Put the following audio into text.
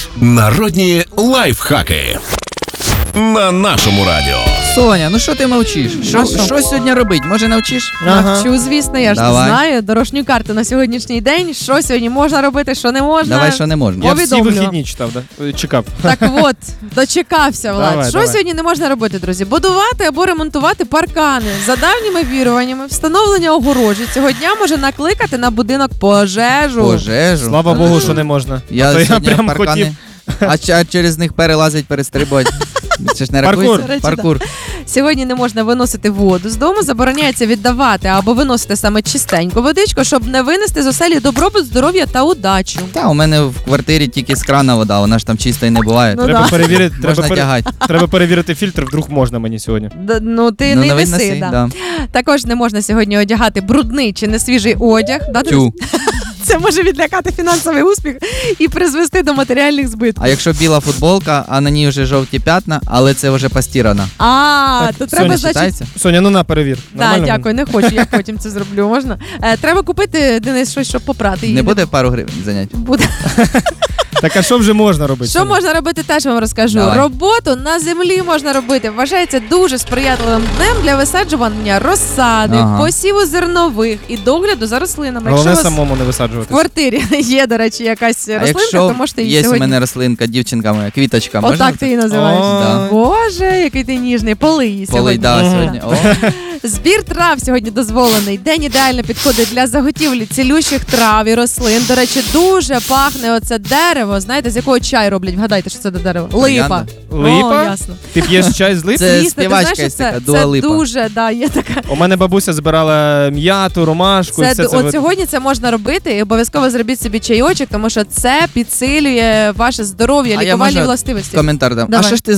Народні лайфхаки на нашому радіо. Соня, ну що ти мовчиш? Що сьогодні робить? Може навчиш? Навчу, звісно, я ж Давай. знаю дорожню карту на сьогоднішній день. Що сьогодні можна робити, що не можна. Давай, що не можна. Я всі Повідомлю. вихідні чекав. Так от, дочекався, Влад. Давай, Що давай. сьогодні не можна робити, друзі? Будувати або ремонтувати паркани. За давніми віруваннями, встановлення огорожі цього дня може накликати на будинок пожежу. Пожежу. Слава Богу, що не можна. Я А то сьогодні прям паркани. А через них перелазить, перестрибувати. Це ж не Паркур. рахується? Паркур. Сьогодні не можна виносити воду з дому, забороняється віддавати або виносити саме чистеньку водичку, щоб не винести з оселі добробут, здоров'я та удачу. Та, у мене в квартирі тільки з крана вода, вона ж там чистої не буває. Ну, Треба да. перевірити, Можна тягати. треба перевірити фільтр, вдруг можна мені сьогодні. Ну ти Ну, не не неси, винеси, да. да. Також не можна сьогодні одягати брудний чи несвіжий одяг. Да, Тю. це може відлякати фінансовий успіх і призвести до матеріальних збитків. А якщо біла футболка, а на ній вже жовті п'ятна, але це вже постірано. То Соня, треба, значить... Читається? Соня, ну на, перевір. Да, Нормально? дякую, не хочу, я потім це зроблю, можна? Треба купити, Денис, щось, щоб попрати її. Не буде пару гривень занять? Буде. Так а що вже можна робити? Що Соня? можна робити, теж вам розкажу. Давай. Роботу на землі можна робити. Вважається дуже сприятливим днем для висаджування розсади, Ага. посіву зернових і догляду за рослинами. Головне Якщо у вас самому не в висаджувати. квартирі є, до речі, якась А рослинка, якщо то можете її є у сьогодні... мене рослинка, дівчинка моя, квіточка, можна? Отак ти її називаєш. О. Да. Боже, який ти ніжний. Полий її Полий, сьогодні. да, сьогодні. О, Збір трав сьогодні дозволений. День ідеально підходить для заготівлі цілющих трав і рослин. До речі, дуже пахне оце дерево. Знаєте, з якого чай роблять? Вгадайте, що це за дерево? Липа. Троянда. Липа? О, ясно. Ти п'єш чай з лип? Це Звісно, ти співачка знаєш, є що така, це Дуа Липа. дуже, да, є така. У мене бабуся збирала м'яту, ромашку. і все це От сьогодні це можна робити і обов'язково зробіть собі чайочок, тому що це підсилює ваше здоров'я, А я лікувальні можу властивості. коментар дам. А Давай. що ж ти